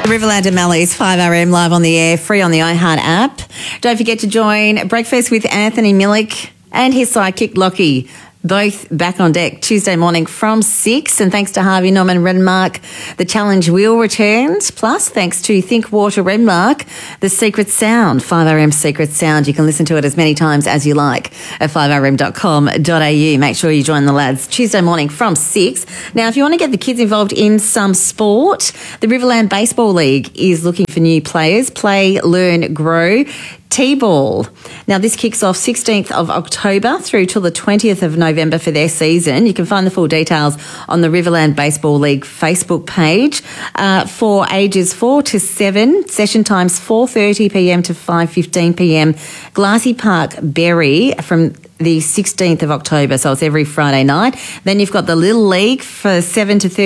Riverland and Mally's 5RM live on the air, free on the iHeart app. Don't forget to join Breakfast with Anthony Millick and his sidekick Lockie, both back on deck Tuesday morning from 6. And thanks to Harvey Norman Renmark, the Challenge Wheel returns. Plus, thanks to Think Water Renmark, the Secret Sound, 5RM Secret Sound. You can listen to it as many times as you like at 5rm.com.au. Make sure you join the lads Tuesday morning from 6. Now, if you want to get the kids involved in some sport, the Riverland Baseball League is looking for new players. Play, learn, grow. T-ball. Now, this kicks off 16th of October through till the 20th of November for their season. You can find the full details on the Riverland Baseball League Facebook page. For ages 4 to 7, session times 4:30pm to 5:15pm. Glassy Park, Berry from the 16th of October, so it's every Friday night. Then you've got the Little League for 7 to 30.